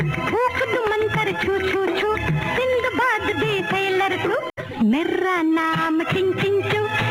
फूक दू मंतर छू छू छू, सिंदबाद दे सेलर तू, मेरा नाम चिंग चिंग चू,